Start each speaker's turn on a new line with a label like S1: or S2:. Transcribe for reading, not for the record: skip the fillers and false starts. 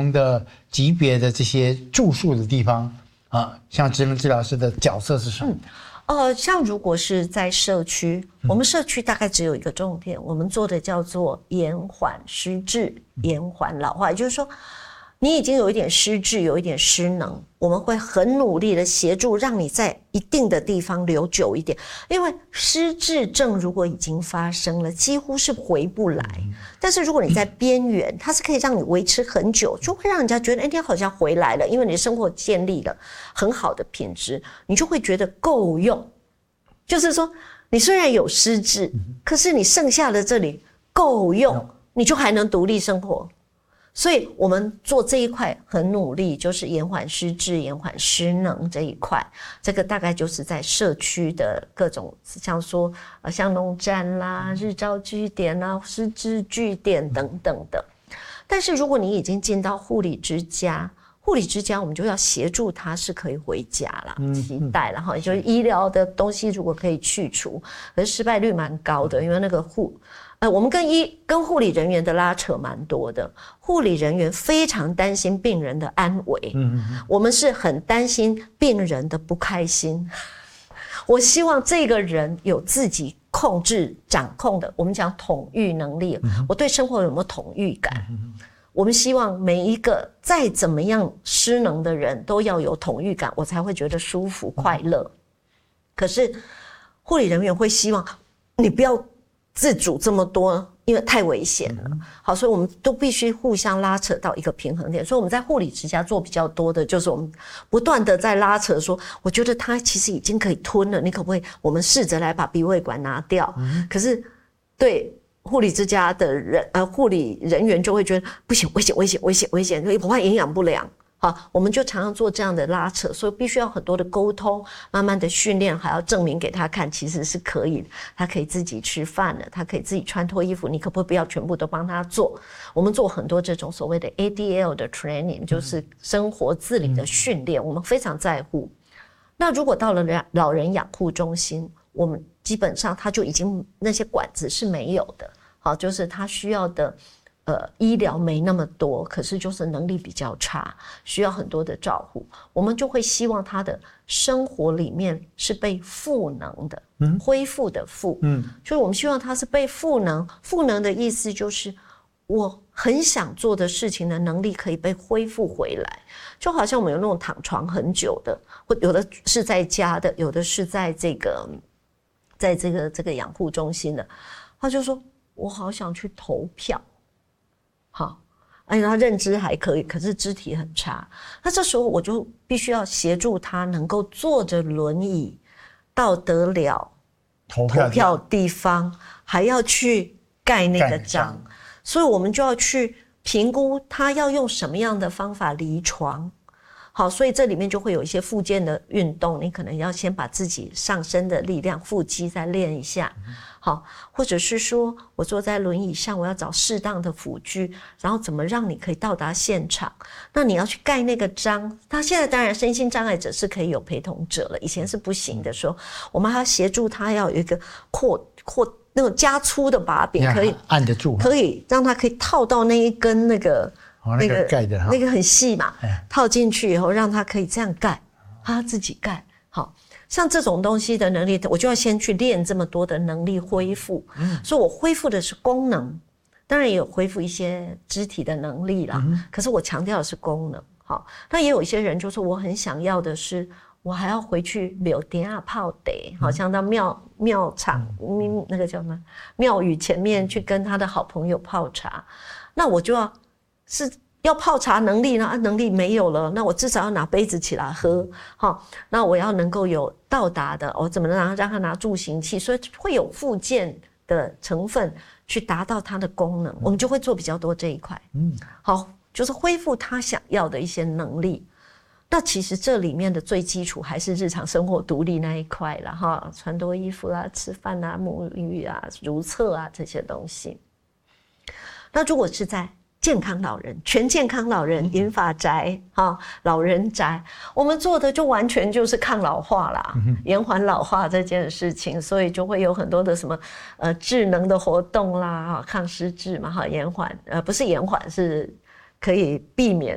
S1: 同的级别的这些住宿的地方啊，像职能治疗师的角色是什么？
S2: 像如果是在社区，我们社区大概只有一个重点，我们做的叫做延缓失智、延缓老化，也就是说，你已经有一点失智，有一点失能，我们会很努力的协助，让你在一定的地方留久一点。因为失智症如果已经发生了，几乎是回不来。但是如果你在边缘，它是可以让你维持很久，就会让人家觉得，你好像回来了，因为你的生活建立了很好的品质，你就会觉得够用。就是说，你虽然有失智，可是你剩下的这里够用，你就还能独立生活。所以我们做这一块很努力，就是延缓失智、延缓失能这一块。这个大概就是在社区的各种，像说像农站啦、日照据点啦、失智据点等等的。但是如果你已经进到护理之家，护理之家我们就要协助他是可以回家啦，期待啦，也就是医疗的东西如果可以去除，可是失败率蛮高的，因为那个我们跟护理人员的拉扯蛮多的，护理人员非常担心病人的安危，我们是很担心病人的不开心。我希望这个人有自己控制、掌控的，我们讲统御能力，我对生活有没有统御感？我们希望每一个再怎么样失能的人都要有统御感，我才会觉得舒服、快乐。可是护理人员会希望你不要自主这么多，因为太危险了。好，所以我们都必须互相拉扯到一个平衡点。所以我们在护理之家做比较多的，就是我们不断的在拉扯说，我觉得他其实已经可以吞了，你可不可以我们试着来把鼻胃管拿掉？可是对护理之家的护理人员就会觉得不行，危险，恐怕营养不良。好，我们就常常做这样的拉扯，所以必须要很多的沟通，慢慢的训练，还要证明给他看，其实是可以的，他可以自己吃饭了，他可以自己穿脱衣服，你可不可以不要全部都帮他做？我们做很多这种所谓的 ADL 的 training， 就是生活自理的训练，我们非常在乎。那如果到了老人养护中心，我们基本上他就已经那些管子是没有的，好，就是他需要的医疗没那么多，可是就是能力比较差，需要很多的照顾，我们就会希望他的生活里面是被赋能的，恢复的复，就是我们希望他是被赋能，赋能的意思就是我很想做的事情的能力可以被恢复回来，就好像我们有那种躺床很久的，或有的是在家的，有的是在这个养护中心的，他就说我好想去投票。好，他认知还可以，可是肢体很差。那这时候我就必须要协助他能够坐着轮椅到得了投票地方，还要去盖那个章，所以我们就要去评估他要用什么样的方法离床。好，所以这里面就会有一些复健的运动，你可能要先把自己上身的力量、腹肌再练一下。好，或者是说我坐在轮椅上，我要找适当的辅具，然后怎么让你可以到达现场？那你要去盖那个章。他现在当然身心障碍者是可以有陪同者了，以前是不行的时候，我们还要协助他要有一个那种加粗的把柄，可以
S1: 按得住，
S2: 可以让他可以套到那一根那个
S1: 盖的
S2: 那个很细嘛，套进去以后让他可以这样盖，他自己盖。好，像这种东西的能力，我就要先去练这么多的能力恢复。所以我恢复的是功能，当然也有恢复一些肢体的能力啦。可是我强调的是功能。好，那也有一些人就说我很想要的是，我还要回去柳店啊泡茶，好像到庙场那个叫什么庙宇前面去跟他的好朋友泡茶，那我就要泡茶能力呢，能力没有了，那我至少要拿杯子起来喝，好，那我要能够有到达的，我怎么让他拿助行器，所以会有复健的成分去达到它的功能，我们就会做比较多这一块。好，就是恢复他想要的一些能力。那其实这里面的最基础还是日常生活独立那一块啦，哈，穿脱衣服啊、吃饭啊、沐浴啊、如厕啊这些东西。那如果是在健康老人、全健康老人、银发宅、老人宅，我们做的就完全就是抗老化啦，延缓老化这件事情，所以就会有很多的什么智能的活动啦，抗失智嘛，延缓不是延缓，是可以避免